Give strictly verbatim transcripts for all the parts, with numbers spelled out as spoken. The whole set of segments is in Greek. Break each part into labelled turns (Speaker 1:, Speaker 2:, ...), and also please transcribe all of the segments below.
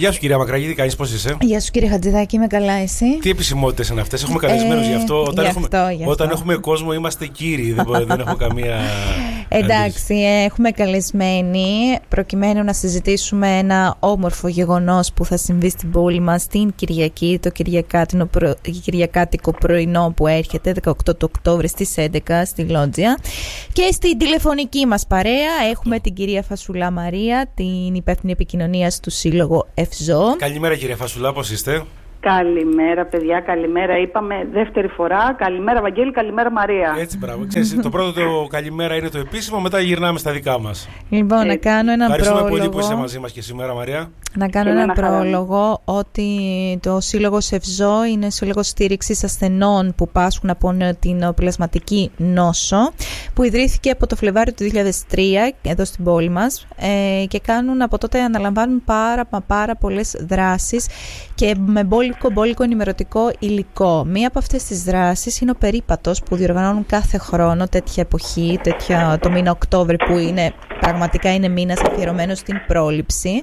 Speaker 1: Γεια σου κυρία Μακραγίδη, τι κάνεις, πώς είσαι?
Speaker 2: Γεια σου κύριε Χατζηδάκη, είμαι καλά, εσύ?
Speaker 1: Τι επισημότητες είναι αυτές, έχουμε καλεσμένους, ε, γι' αυτό όταν,
Speaker 2: γι
Speaker 1: έχουμε,
Speaker 2: αυτό, γι αυτό.
Speaker 1: όταν έχουμε κόσμο είμαστε κύριοι, δεν, δεν έχω καμία...
Speaker 2: Εντάξει, έχουμε καλεσμένοι προκειμένου να συζητήσουμε ένα όμορφο γεγονός που θα συμβεί στην πόλη μας την Κυριακή, το Κυριακάτικο, προ... Κυριακάτικο πρωινό που έρχεται δεκαοκτώ του Οκτώβρη στις έντεκα στη Λότζια. Και στην τηλεφωνική μας παρέα έχουμε την κυρία Φασουλά Μαρία, την υπεύθυνη επικοινωνίας του Σύλλογο ΕΦΖΟ.
Speaker 1: Καλημέρα κυρία Φασουλά, πώς είστε?
Speaker 3: Καλημέρα παιδιά, καλημέρα. Είπαμε δεύτερη φορά. Καλημέρα Βαγγέλη, καλημέρα Μαρία.
Speaker 1: Έτσι, μπράβο. Ξέρεις, το πρώτο το καλημέρα είναι το επίσημο, μετά γυρνάμε στα δικά μας.
Speaker 2: Λοιπόν, Έτσι. να κάνω έναν πρόλογο.
Speaker 1: Ευχαριστούμε πολύ που είσαι μαζί μας και σήμερα, Μαρία.
Speaker 2: Να κάνω έναν πρόλογο ότι το Σύλλογος ΕΦΖΟ είναι σύλλογος στήριξης ασθενών που πάσχουν από την πλασματική νόσο, που ιδρύθηκε από το Φλεβάριο του δύο χιλιάδες τρία εδώ στην πόλη μας ε, και κάνουν από τότε, αναλαμβάνουν πάρα, πάρα πολλές δράσεις και με μπόλικο μπόλικο ενημερωτικό υλικό. Μία από αυτές τις δράσεις είναι ο περίπατος που διοργανώνουν κάθε χρόνο τέτοια εποχή, τέτοια, το μήνα Οκτώβρη που είναι, πραγματικά είναι μήνας αφιερωμένος στην πρόληψη.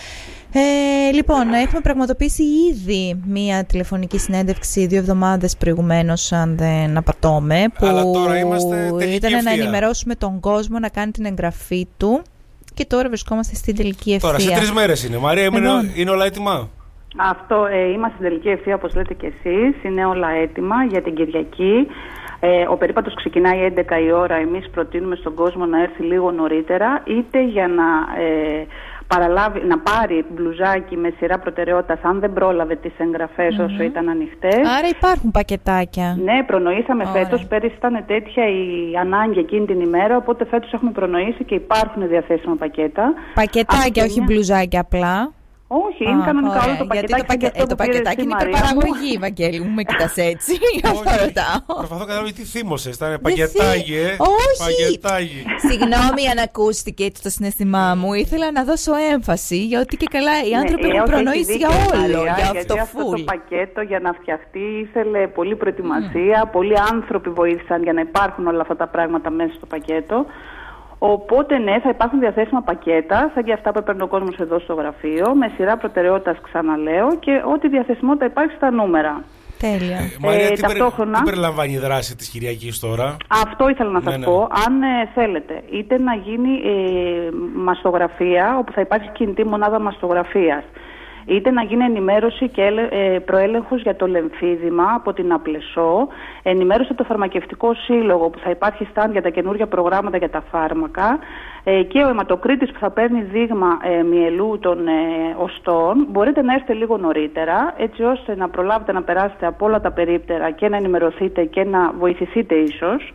Speaker 2: Ε, λοιπόν, έχουμε πραγματοποιήσει ήδη μία τηλεφωνική συνέντευξη δύο εβδομάδες προηγουμένως, αν δεν απατώμε, που
Speaker 1: Αλλά τώρα είμαστε
Speaker 2: ήταν
Speaker 1: ευθεία.
Speaker 2: να ενημερώσουμε τον κόσμο να κάνει την εγγραφή του και τώρα βρισκόμαστε στην τελική ευθεία.
Speaker 1: Τώρα σε τρεις μέρες είναι. Μαρία, είναι,
Speaker 2: λοιπόν,
Speaker 1: είναι όλα έτοιμα?
Speaker 3: Αυτό, ε, είμαστε στην τελική ευθεία όπως λέτε και εσείς, είναι όλα έτοιμα για την Κυριακή. Ε, ο περίπατος ξεκινάει έντεκα η ώρα, εμείς προτείνουμε στον κόσμο να έρθει λίγο νωρίτερα, είτε για να... Ε, παραλάβει, να πάρει μπλουζάκι με σειρά προτεραιότητας αν δεν πρόλαβε τις εγγραφές mm-hmm. όσο ήταν ανοιχτές.
Speaker 2: Άρα υπάρχουν πακετάκια.
Speaker 3: Ναι, προνοήσαμε
Speaker 2: Ωραία.
Speaker 3: φέτος. Πέρυσι ήταν τέτοια η ανάγκη εκείνη την ημέρα, οπότε φέτος έχουμε προνοήσει και υπάρχουν διαθέσιμα πακέτα.
Speaker 2: Πακετάκια, όχι μπλουζάκια απλά.
Speaker 3: Όχι, είναι
Speaker 2: Α,
Speaker 3: κανονικά
Speaker 2: ωραία.
Speaker 3: όλο το πακετάκι.
Speaker 2: Γιατί το, πακε... ε, το πακετάκι είναι υπερπαραγωγή, Βαγγέλη μου, με κοιτάς έτσι. Αυτό ρωτάω.
Speaker 1: Προσπαθώ να καταλάβω τι θύμωσες, ήταν πακετάκι, ε.
Speaker 2: Όχι.
Speaker 1: Πακετάκι.
Speaker 2: Συγγνώμη αν ακούστηκε έτσι το συναισθημά μου. Ήθελα να δώσω έμφαση, γιατί και καλά οι άνθρωποι
Speaker 3: ναι,
Speaker 2: έχουν προνοήσει για όλο.
Speaker 3: Μαρία,
Speaker 2: για
Speaker 3: αυτό,
Speaker 2: αυτό
Speaker 3: το πακέτο για να φτιαχτεί ήθελε πολλή προετοιμασία. Mm. Πολλοί άνθρωποι βοήθησαν για να υπάρχουν όλα αυτά τα πράγματα μέσα στο πακέτο. Οπότε ναι, θα υπάρχουν διαθέσιμα πακέτα, σαν και αυτά που έπαιρνε ο κόσμος εδώ στο γραφείο, με σειρά προτεραιότητας, ξαναλέω, και ό,τι διαθεσιμότητα υπάρχει στα νούμερα.
Speaker 2: Τέλεια.
Speaker 1: Ε, Μαρία,
Speaker 3: ε,
Speaker 1: τι,
Speaker 3: ταυτόχρονα...
Speaker 1: τι περιλαμβάνει η δράση της Κυριακής τώρα?
Speaker 3: Αυτό ήθελα να σας ναι, πω. Ναι. Αν ε, θέλετε, είτε να γίνει ε, μαστογραφία, όπου θα υπάρχει κινητή μονάδα μαστογραφίας, είτε να γίνει ενημέρωση και προέλεγχος για το λεμφίδημα από την Απλεσό, ενημέρωση από το Φαρμακευτικό Σύλλογο που θα υπάρχει στάν για τα καινούργια προγράμματα για τα φάρμακα, και ο αιματοκρίτης που θα παίρνει δείγμα ε, μυελού των ε, οστών. Μπορείτε να έρθετε λίγο νωρίτερα, έτσι ώστε να προλάβετε να περάσετε από όλα τα περίπτερα και να ενημερωθείτε και να βοηθηθείτε ίσως.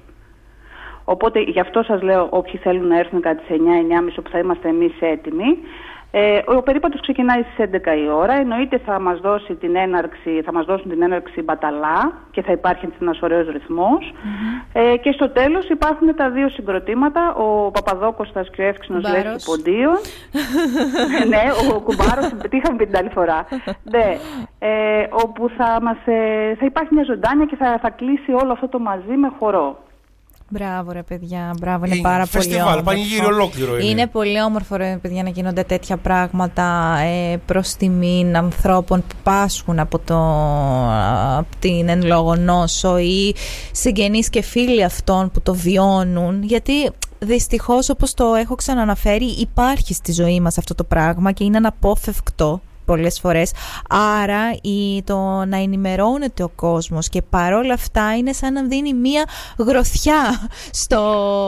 Speaker 3: Οπότε γι' αυτό σας λέω, όποιοι θέλουν να έρθουν κατά τις εννιά εννιά και μισή που θα είμαστε εμείς έτοιμοι. Ε, ο περίπατος ξεκινάει στις έντεκα η ώρα, εννοείται θα μας, δώσει την έναρξη, θα μας δώσουν την έναρξη μπαταλά και θα υπάρχει ένας ωραίος ρυθμός. Mm-hmm. Ε, και στο τέλος υπάρχουν τα δύο συγκροτήματα, ο Παπαδόκοστας και ο Εύξηνος Λεύκη Ποντίων. Ναι, ο Κουμπάρος, τι είχαμε πει την άλλη φορά. Ναι, ε, όπου θα, μας, ε, θα υπάρχει μια ζωντάνια και θα, θα κλείσει όλο αυτό το μαζί με χορό.
Speaker 2: Μπράβο ρε παιδιά, μπράβο, είναι, είναι πάρα
Speaker 1: φεστιβάλ,
Speaker 2: πολύ όμορφο.
Speaker 1: Πανηγύρι ολόκληρο είναι.
Speaker 2: Είναι πολύ όμορφο ρε παιδιά να γίνονται τέτοια πράγματα ε, προς τιμήν ανθρώπων που πάσχουν από, το, από την εν λόγω νόσο ή συγγενείς και φίλοι αυτών που το βιώνουν, γιατί δυστυχώς, όπως το έχω ξαναναφέρει, υπάρχει στη ζωή μας αυτό το πράγμα και είναι αναπόφευκτο πολλές φορές. Άρα η, το να ενημερώνεται ο κόσμος και παρόλα αυτά είναι σαν να δίνει μία γροθιά στο,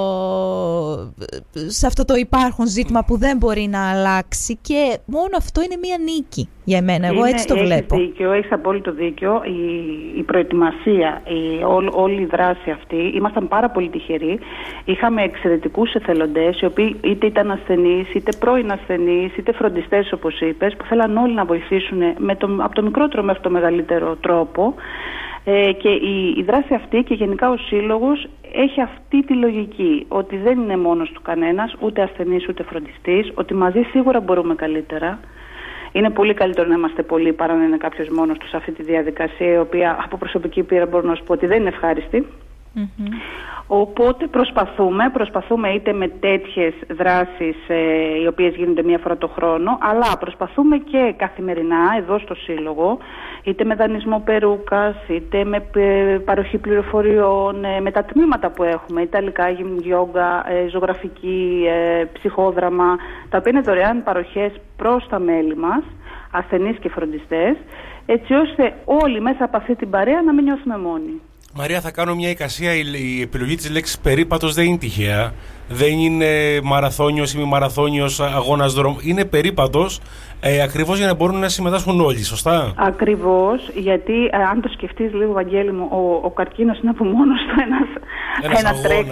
Speaker 2: σε αυτό το υπάρχον ζήτημα που δεν μπορεί να αλλάξει, και μόνο αυτό είναι μία νίκη για εμένα. Εγώ είναι, έτσι το βλέπω.
Speaker 3: Έχεις δίκιο, έχεις απόλυτο δίκιο. Η, η προετοιμασία, η, ό, όλη η δράση αυτή, ήμασταν πάρα πολύ τυχεροί. Είχαμε εξαιρετικούς εθελοντές, οι οποίοι είτε ήταν ασθενείς, είτε πρώην ασθενείς, είτε φροντιστές όπως είπες, που θέλαν όλοι να βοηθήσουν με το, από το μικρότερο μέχρι το μεγαλύτερο τρόπο. Ε, και η, η δράση αυτή και γενικά ο Σύλλογος έχει αυτή τη λογική, ότι δεν είναι μόνος του κανένας, ούτε ασθενής ούτε φροντιστής, ότι μαζί σίγουρα μπορούμε καλύτερα. Είναι πολύ καλύτερο να είμαστε πολλοί παρά να είναι κάποιος μόνος του σε αυτή τη διαδικασία, η οποία από προσωπική πείρα μπορώ να σου πω ότι δεν είναι ευχάριστη.
Speaker 2: Mm-hmm.
Speaker 3: Οπότε προσπαθούμε, προσπαθούμε είτε με τέτοιες δράσεις ε, οι οποίες γίνονται μία φορά το χρόνο, αλλά προσπαθούμε και καθημερινά εδώ στο Σύλλογο, είτε με δανεισμό περούκας, είτε με ε, παροχή πληροφοριών, ε, με τα τμήματα που έχουμε, ιταλικά, γιόγκα, ε, ζωγραφική, ε, ψυχόδραμα, τα οποία είναι δωρεάν παροχές προς τα μέλη μας, ασθενείς και φροντιστές, έτσι ώστε όλοι μέσα από αυτή την παρέα να μην νιώθουμε μόνοι.
Speaker 1: Μαρία, θα κάνω μια εικασία. Η επιλογή της λέξης περίπατος δεν είναι τυχαία. Δεν είναι μαραθώνιος ή μη μαραθώνιος αγώνας δρόμου. Είναι περίπατος ε, ακριβώς για να μπορούν να συμμετάσχουν όλοι, σωστά?
Speaker 3: Ακριβώς, γιατί ε, αν το σκεφτείς λίγο, Βαγγέλη μου, ο, ο καρκίνος είναι από μόνος του ένας,
Speaker 1: ένας
Speaker 3: ένα
Speaker 1: αγώνας,
Speaker 3: τρέξιμο,